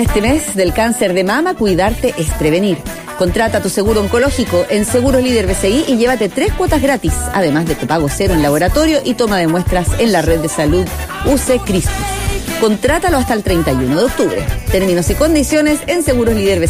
este mes del cáncer de mama, cuidarte es prevenir. Contrata tu seguro oncológico en Seguros Líder BCI y llévate 3 cuotas gratis, además de copago cero en laboratorio y toma de muestras en la red de salud UC Cristus. Contrátalo hasta el 31 de octubre. Términos y condiciones en Seguros Líder BCI.